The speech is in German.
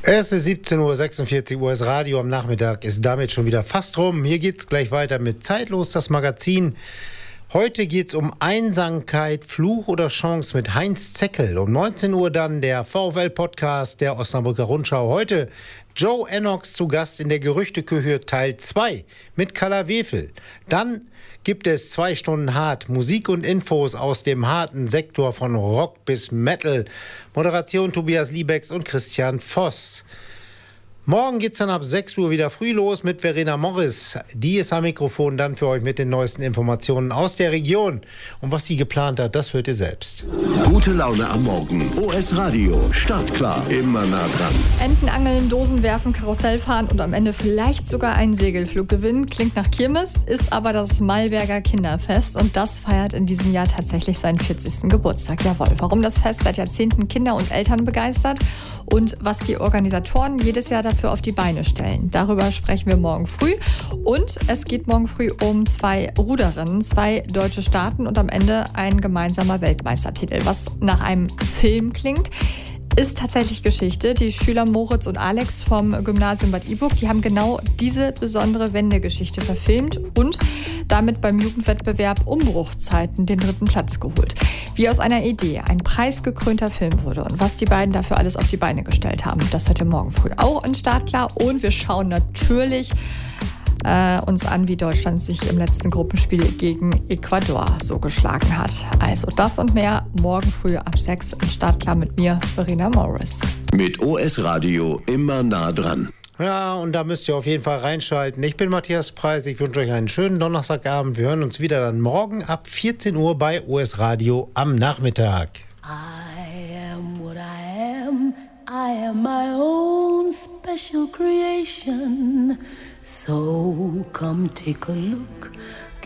Es ist 17:46 Uhr, das Radio am Nachmittag ist damit schon wieder fast rum. Hier geht's gleich weiter mit Zeitlos, das Magazin. Heute geht's um Einsamkeit, Fluch oder Chance mit Heinz Zeckel. Um 19 Uhr dann der VfL-Podcast der Osnabrücker Rundschau. Heute Joe Ennox zu Gast in der Gerüchteküche Teil 2 mit Carla Wefel. Dann gibt es 2 Stunden hart Musik und Infos aus dem harten Sektor von Rock bis Metal. Moderation Tobias Liebecks und Christian Voss. Morgen geht's dann ab 6 Uhr wieder früh los mit Verena Morris. Die ist am Mikrofon dann für euch mit den neuesten Informationen aus der Region. Und was sie geplant hat, das hört ihr selbst. Gute Laune am Morgen. OS Radio. Startklar. Immer nah dran. Enten angeln, Dosen werfen, Karussell fahren und am Ende vielleicht sogar einen Segelflug gewinnen. Klingt nach Kirmes, ist aber das Malberger Kinderfest. Und das feiert in diesem Jahr tatsächlich seinen 40. Geburtstag. Jawohl. Warum das Fest seit Jahrzehnten Kinder und Eltern begeistert und was die Organisatoren jedes Jahr dafür auf die Beine stellen. Darüber sprechen wir morgen früh. Und es geht morgen früh um 2 Ruderinnen, 2 deutsche Staaten und am Ende ein gemeinsamer Weltmeistertitel. Was nach einem Film klingt, ist tatsächlich Geschichte. Die Schüler Moritz und Alex vom Gymnasium Bad Iburg, die haben genau diese besondere Wendegeschichte verfilmt und damit beim Jugendwettbewerb Umbruchzeiten den 3. Platz geholt. Wie aus einer Idee ein preisgekrönter Film wurde und was die beiden dafür alles auf die Beine gestellt haben, das hört ihr morgen früh auch in Startklar. Und wir schauen natürlich uns an, wie Deutschland sich im letzten Gruppenspiel gegen Ecuador so geschlagen hat. Also das und mehr morgen früh ab 6 im Startklar mit mir, Verena Morris. Mit OS Radio immer nah dran. Ja, und da müsst ihr auf jeden Fall reinschalten. Ich bin Matthias Preis, ich wünsche euch einen schönen Donnerstagabend. Wir hören uns wieder dann morgen ab 14 Uhr bei OS Radio am Nachmittag. I am what I am. I am my own special creation. So come take a look